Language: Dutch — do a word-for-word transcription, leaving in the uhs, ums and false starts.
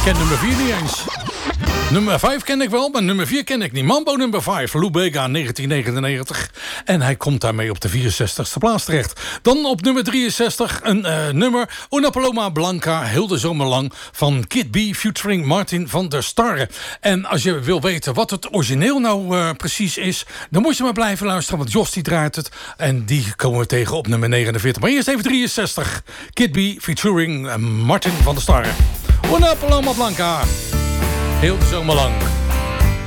ken nummer vier niet eens. Nummer vijf ken ik wel, maar nummer vier ken ik niet. Mambo nummer vijf, Lou Bega, negentien negenennegentig. En hij komt daarmee op de vierenzestigste plaats terecht. Dan op nummer drieënzestig een uh, nummer, Una Paloma Blanca, heel de zomer lang, van Kid B featuring Martin van der Starre. En als je wil weten wat het origineel nou uh, precies is, dan moet je maar blijven luisteren, want Jos die draait het. En die komen we tegen op nummer negenenveertig. Maar eerst even drieënzestig. Kid B featuring uh, Martin van der Starre. Una Paloma Blanca. Heel de zomer lang.